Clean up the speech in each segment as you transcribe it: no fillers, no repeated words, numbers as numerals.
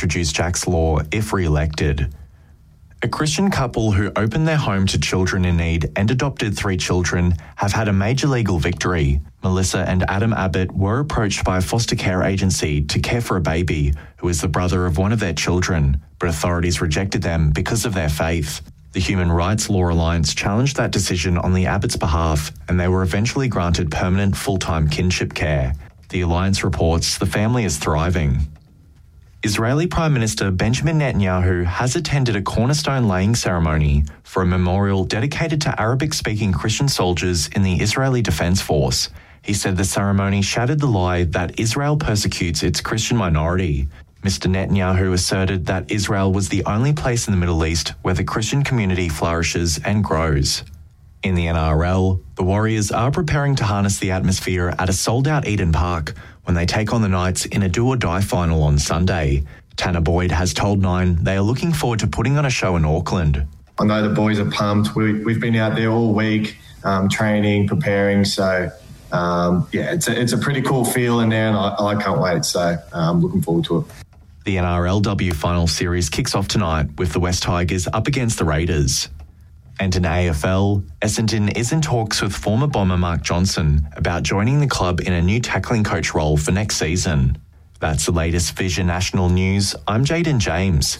introduce Jack's Law if re-elected. A Christian couple who opened their home to children in need and adopted 3 children have had a major legal victory. Melissa and Adam Abbott were approached by a foster care agency to care for a baby who is the brother of one of their children, but authorities rejected them because of their faith. The Human Rights Law Alliance challenged that decision on the Abbotts' behalf, and they were eventually granted permanent full-time kinship care. The Alliance reports the family is thriving. Israeli Prime Minister Benjamin Netanyahu has attended a cornerstone laying ceremony for a memorial dedicated to Arabic-speaking Christian soldiers in the Israeli Defense Force. He said the ceremony shattered the lie that Israel persecutes its Christian minority. Mr. Netanyahu asserted that Israel was the only place in the Middle East where the Christian community flourishes and grows. In the NRL, the Warriors are preparing to harness the atmosphere at a sold-out Eden Park when they take on the Knights in a do-or-die final on Sunday. Tanner Boyd has told Nine they are looking forward to putting on a show in Auckland. I know the boys are pumped. We've been out there all week, training, preparing. So, it's a pretty cool feeling there, and I can't wait. So I'm looking forward to it. The NRLW Final Series kicks off tonight with the West Tigers up against the Raiders. And in AFL, Essendon is in talks with former Bomber Mark Johnson about joining the club in a new tackling coach role for next season. That's the latest Vision National News. I'm Jaden James.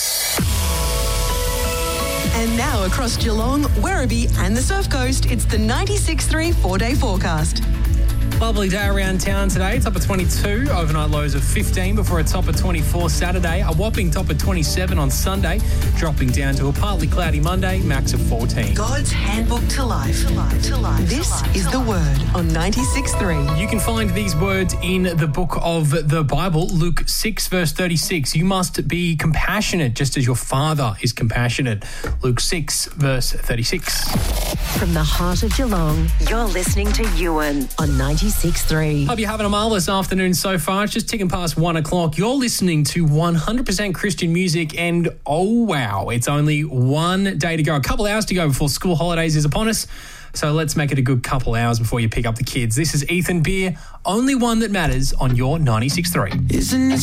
And now across Geelong, Werribee and the Surf Coast, it's the 96.3 4-day forecast. Lovely day around town today. Top of 22, overnight lows of 15 before a top of 24 Saturday, a whopping top of 27 on Sunday, dropping down to a partly cloudy Monday, max of 14. God's handbook to life. This is the Word on 96.3. You can find these words in the book of the Bible, Luke 6 verse 36. You must be compassionate just as your Father is compassionate. Luke 6 verse 36. From the heart of Geelong, you're listening to Ewan on 96.3. Hope you're having a marvellous afternoon so far. It's just ticking past 1 o'clock. You're listening to 100% Christian music, and oh wow, it's only one day to go. A couple hours to go before school holidays is upon us. So let's make it a good couple hours before you pick up the kids. This is Ethan Beer, Only One That Matters on your 96.3. Isn't it